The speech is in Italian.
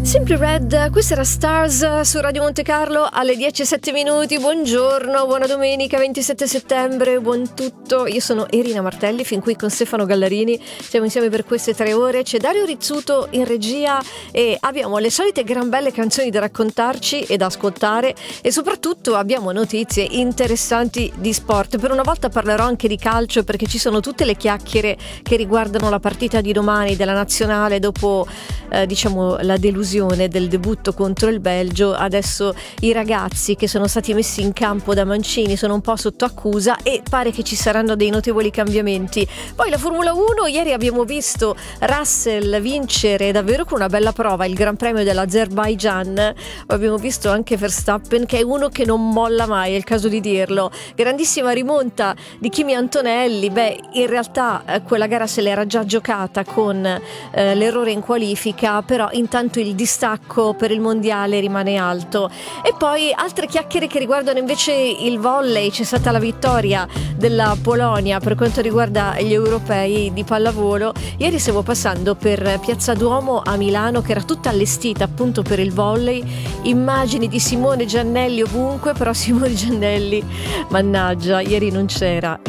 Simply Red, questa era Stars su Radio Monte Carlo alle 10:07. Buongiorno, buona domenica 27 settembre, buon tutto. Io sono Irina Martelli, fin qui con Stefano Gallarini. Siamo insieme per queste 3 ore. C'è Dario Rizzuto in regia e abbiamo le solite gran belle canzoni da raccontarci e da ascoltare, e soprattutto abbiamo notizie interessanti di sport. Per una volta parlerò anche di calcio, perché ci sono tutte le chiacchiere che riguardano la partita di domani della nazionale dopo la delusione del debutto contro il Belgio. Adesso i ragazzi che sono stati messi in campo da Mancini sono un po' sotto accusa e pare che ci saranno dei notevoli cambiamenti. Poi la Formula 1, ieri abbiamo visto Russell vincere davvero con una bella prova il Gran Premio dell'Azerbaijan. Abbiamo visto anche Verstappen, che è uno che non molla mai, è il caso di dirlo. Grandissima rimonta di Kimi Antonelli. In realtà quella gara se l'era già giocata con l'errore in qualifica, però intanto il distacco per il mondiale rimane alto. E poi altre chiacchiere che riguardano invece il volley. C'è stata la vittoria della Polonia per quanto riguarda gli europei di pallavolo. Ieri stavo passando per Piazza Duomo a Milano, che era tutta allestita appunto per il volley, immagini di Simone Giannelli ovunque, però Simone Giannelli, mannaggia, ieri non c'era.